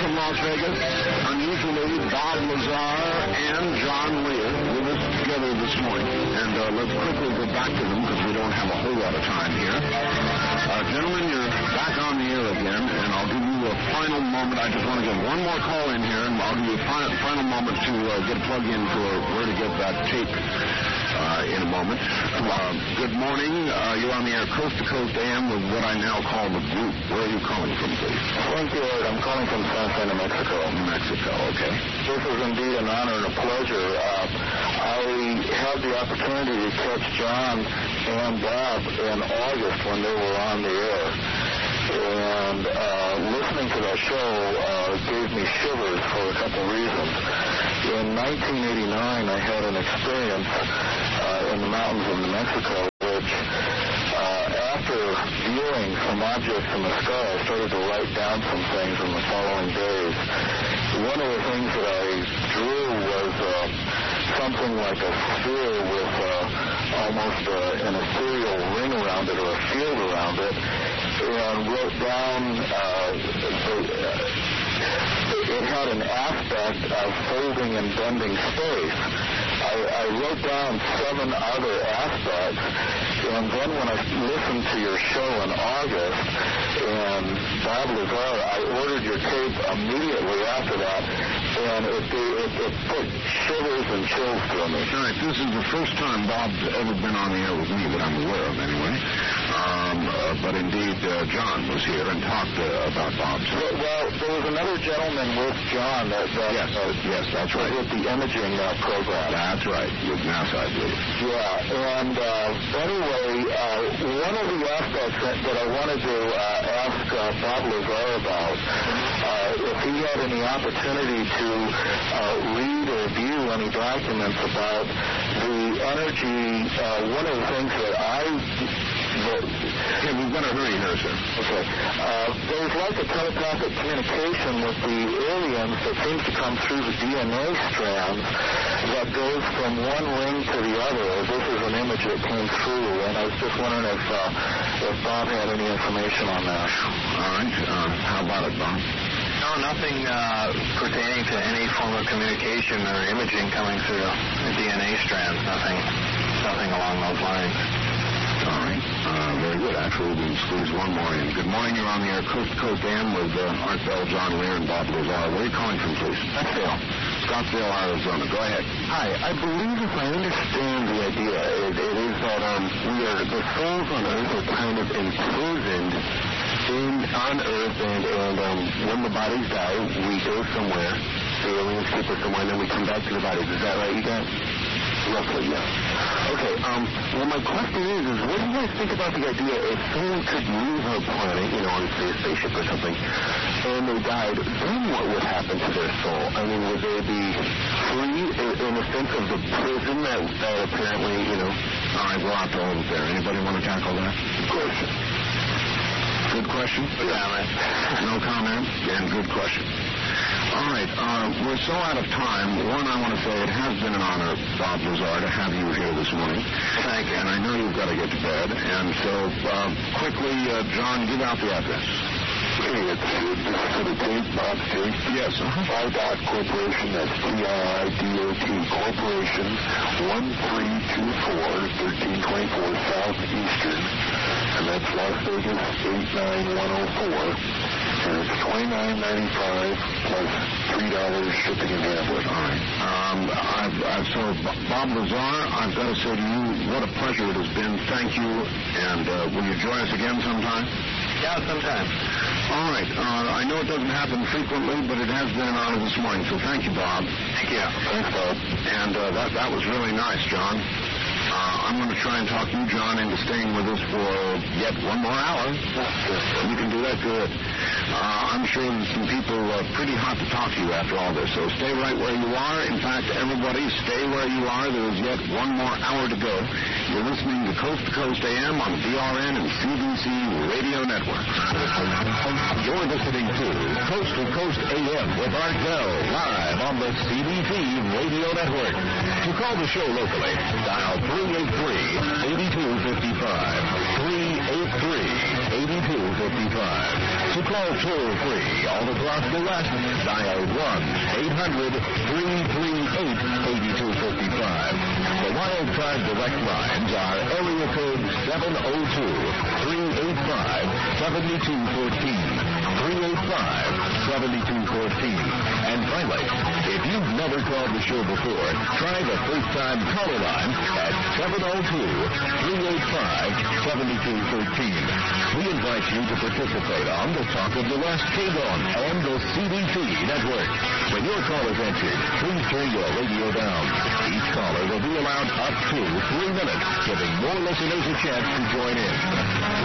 from Las Vegas. Unusually, Bob Lazar and John Lear with us together this morning. And let's quickly go back to them because we don't have a whole lot of time here. Gentlemen, you're back on the air again, and I'll give you a final moment. I just want to get one more call in here, and I'll give you a final moment to get a plug in for where to get that tape in a moment. Good morning. You're on the air Coast to Coast AM with what I now call the group. Where are you calling from, please? Thank you, Ed. I'm calling from San Juan, New Mexico. New Mexico, okay. This is indeed an honor and a pleasure. I had the opportunity to catch John and Bob in August when they were on the air. And listening to that show gave me shivers for a couple reasons. In 1989, I had an experience in the mountains of New Mexico, which after viewing some objects in the sky, I started to write down some things in the following days. One of the things that I drew was something like a sphere with almost an ethereal ring around it or a field around it, and wrote down it had an aspect of folding and bending space. I wrote down 7 other aspects, and then when I listened to your show in August, and Bob Lazar, I ordered your tape immediately after that, and it put shivers and chills through me. All right, this is the first time Bob's ever been on the air with me that I'm aware of, anyway. But indeed, John was here and talked about Bob's. Well, there was another gentleman with John yes, that's right. With the imaging program. That's right, with NASA, I believe. Yeah, and anyway, one of the aspects that I wanted to ask Bob Lazar about, if he had any opportunity to read or view any documents about the energy, one of the things that Yeah, we've got to hurry here, sir. Okay. There's like a telepathic communication with the aliens that seems to come through the DNA strands that goes from one ring to the other. This is an image that came through, and I was just wondering if Bob had any information on that. All right. How about it, Bob? No, nothing pertaining to any form of communication or imaging coming through the DNA strands. Nothing along those lines. All right. Very good. Actually, we can squeeze one more in. Good morning. You're on the air Coast to Coast AM with Art Bell, John Lear, and Bob Lazar. Where are you calling from, please? Scottsdale, Arizona. Go ahead. Hi. I believe, if I understand the idea, it is that the souls on Earth are kind of imprisoned on Earth, and when the bodies die, we go somewhere, the aliens keep us somewhere, and then we come back to the bodies. Is that right, you guys? Roughly, yeah. Okay, well, my question is what do you guys think about the idea if someone could leave our planet, on, say, a spaceship or something, and they died, then what would happen to their soul? I mean, would they be free in the sense of the prison that apparently, All right, we'll have to hold it there. Anybody want to tackle that? Of course. Good question? No comment? And good question. All right, we're so out of time. One, I want to say it has been an honor, Bob Lazar, to have you here this morning. Thank you. And I know you've got to get to bed. And so, quickly, John, give out the address. Okay, it's for the tape, Bob's tape. Yes. Dot Corporation, that's TIDOT Corporation, 1324, 1324 Southeastern, and that's Las Vegas 89104, and it's $29.95 plus $3 shipping and handling. All right. So, Bob Lazar, I've got to say to you, what a pleasure it has been. Thank you, and will you join us again sometime? Yeah, sometime. All right. I know it doesn't happen frequently, but it has been an honor this morning, so thank you, Bob. Thank you. Thanks, Bob. And that was really nice, John. I'm going to try and talk you, John, into staying with us for yet one more hour. You can do that good. I'm sure there's some people pretty hot to talk to you after all this, so stay right where you are. In fact, everybody, stay where you are. There is yet one more hour to go. You're listening to Coast AM on VRN and CBC Radio Network. You're listening to Coast AM with Art Bell, live on the CBC Radio Network. To call the show locally, dial 383-8255. 383 8255. To call toll-free all across the West, dial 1-800-338-8255. The Wild Card direct lines are area code 702-385-7214. 385-7214. And finally, if you've never called the show before, try the first-time caller line at 702-385-7213. We invite you to participate on the Talk of the West K-Don and the CDT network. When your call is answered, please turn your radio down. Each caller will be allowed up to 3 minutes, giving more listeners a chance to join in.